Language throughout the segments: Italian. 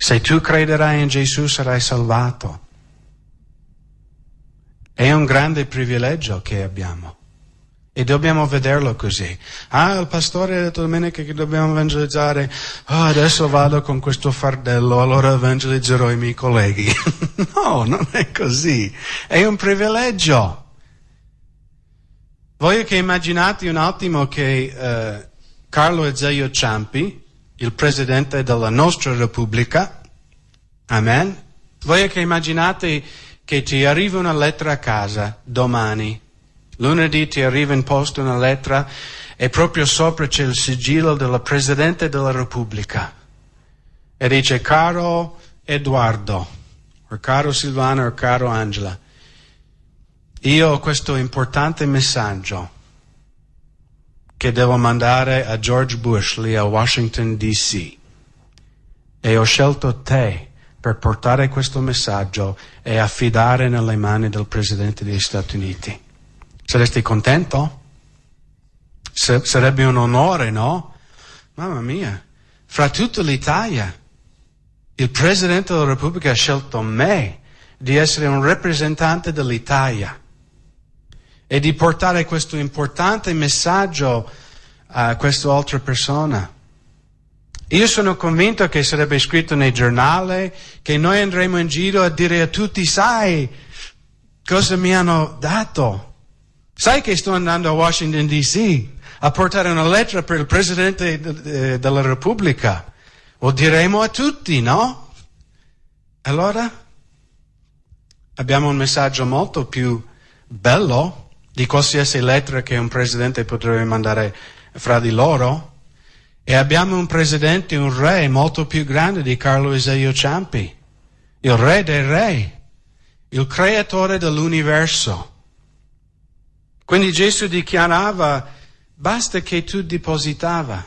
Se tu crederai in Gesù sarai salvato. È un grande privilegio che abbiamo e dobbiamo vederlo così. Il pastore ha detto domenica che dobbiamo evangelizzare. Adesso vado con questo fardello, allora evangelizzerò i miei colleghi. No, non è così. È un privilegio. Voglio che immaginate un attimo che Carlo Azeglio Ciampi, il presidente della nostra Repubblica, amen, voglio che immaginate che ti arriva una lettera a casa domani, lunedì ti arriva in posta una lettera e proprio sopra c'è il sigillo del Presidente della Repubblica e dice: caro Edoardo, o caro Silvano, o caro Angela, io ho questo importante messaggio che devo mandare a George Bush lì a Washington DC e ho scelto te per portare questo messaggio e affidare nelle mani del Presidente degli Stati Uniti. Saresti contento? Sarebbe un onore, no? Mamma mia, fra tutta l'Italia il Presidente della Repubblica ha scelto me di essere un rappresentante dell'Italia e di portare questo importante messaggio a questa altra persona. Io sono convinto che sarebbe scritto nei giornali, che noi andremo in giro a dire a tutti: sai cosa mi hanno dato? Sai che sto andando a Washington DC a portare una lettera per il Presidente della Repubblica? Lo diremo a tutti, no? Allora abbiamo un messaggio molto più bello di qualsiasi lettera che un presidente potrebbe mandare fra di loro. E abbiamo un presidente, un re molto più grande di Carlo Azeglio Ciampi, il re dei re, il creatore dell'universo. Quindi Gesù dichiarava: basta che tu depositava.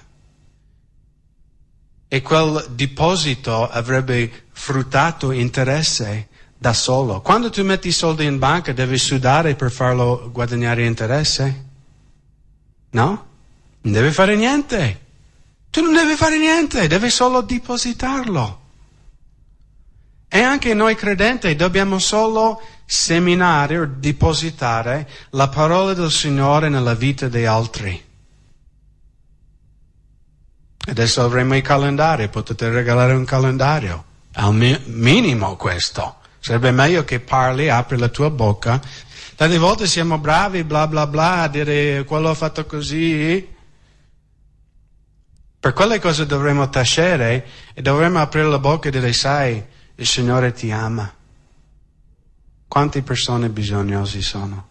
E quel deposito avrebbe fruttato interesse da solo. Quando tu metti i soldi in banca devi sudare per farlo guadagnare interesse? No? Non devi fare niente. Tu non devi fare niente, devi solo depositarlo. E anche noi credenti dobbiamo solo seminare o depositare la parola del Signore nella vita degli altri. Adesso avremo i calendari, potete regalare un calendario, al minimo questo. Sarebbe meglio che parli, apri la tua bocca. Tante volte siamo bravi, bla bla bla, a dire quello ha fatto così. Per quelle cose dovremmo tacere e dovremmo aprire la bocca e dire: sai, il Signore ti ama. Quante persone bisognose sono?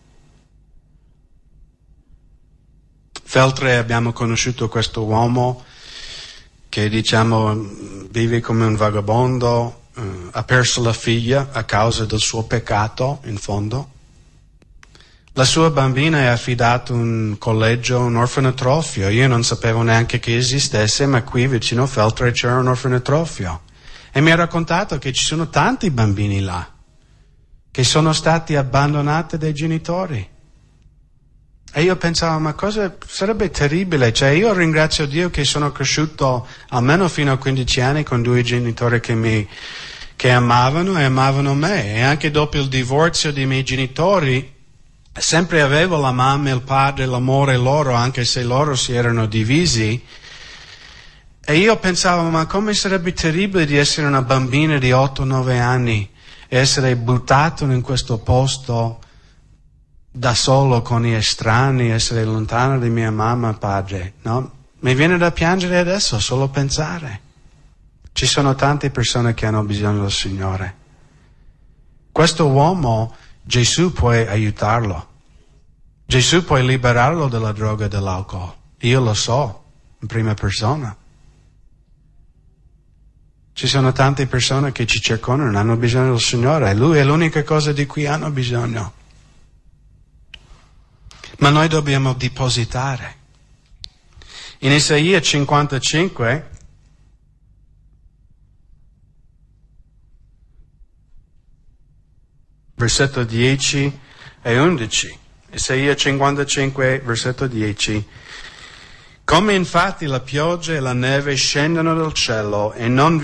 Feltre abbiamo conosciuto questo uomo che vive come un vagabondo, ha perso la figlia a causa del suo peccato, in fondo. La sua bambina è affidata a un collegio, un orfanotrofio. Io non sapevo neanche che esistesse, ma qui vicino a Feltre c'era un orfanotrofio. E mi ha raccontato che ci sono tanti bambini là, che sono stati abbandonati dai genitori. E io pensavo: ma cosa sarebbe terribile? Io ringrazio Dio che sono cresciuto almeno fino a 15 anni con due genitori che amavano e amavano me. E anche dopo il divorzio dei miei genitori sempre avevo la mamma e il padre, l'amore loro, anche se loro si erano divisi. E io pensavo: ma come sarebbe terribile di essere una bambina di 8-9 anni e essere buttato in questo posto da solo con gli estranei, essere lontano da mia mamma e padre, no? Mi viene da piangere adesso, solo pensare. Ci sono tante persone che hanno bisogno del Signore. Questo uomo, Gesù può aiutarlo. Gesù può liberarlo dalla droga e dall'alcol. Io lo so, in prima persona. Ci sono tante persone che ci circondano, hanno bisogno del Signore. Lui è l'unica cosa di cui hanno bisogno. Ma noi dobbiamo depositare. In Isaia 55, versetto 10 e 11. Isaia 55, versetto 10. Come infatti la pioggia e la neve scendono dal cielo e non